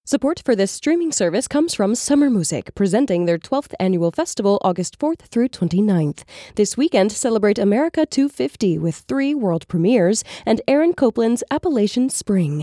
Support for this streaming service comes from Summer Music, presenting their 12th annual festival August 4th through 29th. This weekend, celebrate America 250 with 3 world premieres and Aaron Copland's Appalachian Spring.